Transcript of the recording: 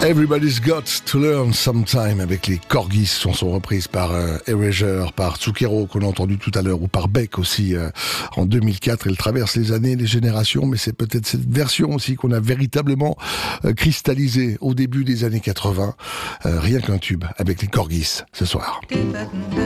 Everybody's Got to Learn Sometime avec les Corgis, chanson reprise par Erasure, par Zucchero qu'on a entendu tout à l'heure, ou par Beck aussi en 2004. Elle traverse les années, les générations, mais c'est peut-être cette version aussi qu'on a véritablement cristallisée au début des années 80. Rien qu'un tube avec les Corgis ce soir.